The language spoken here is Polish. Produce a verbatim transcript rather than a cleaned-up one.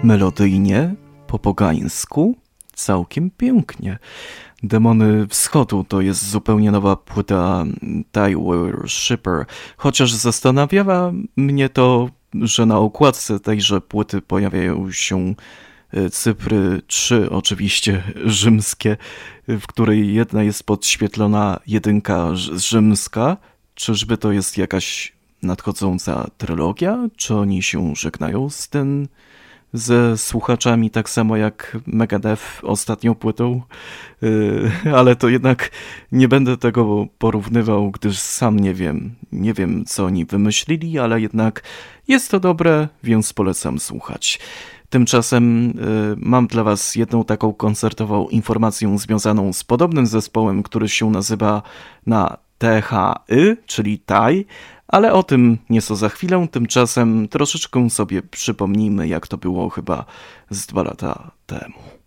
Melodyjnie, po pogańsku, całkiem pięknie. Demony Wschodu to jest zupełnie nowa płyta Die Worshipper, chociaż zastanawiała mnie to, że na okładce tejże płyty pojawiają się cyfry trzy, oczywiście rzymskie, w której jedna jest podświetlona jedynka rzymska. Czyżby to jest jakaś nadchodząca trylogia? Czy oni się żegnają z tym, ze słuchaczami, tak samo jak Megadeth ostatnią płytą, yy, ale to jednak nie będę tego porównywał, gdyż sam nie wiem, nie wiem co oni wymyślili, ale jednak jest to dobre, więc polecam słuchać. Tymczasem yy, mam dla was jedną taką koncertową informację związaną z podobnym zespołem, który się nazywa na T H Y, czyli Thai, ale o tym nieco za chwilę. Tymczasem troszeczkę sobie przypomnijmy, jak to było chyba z dwa lata temu.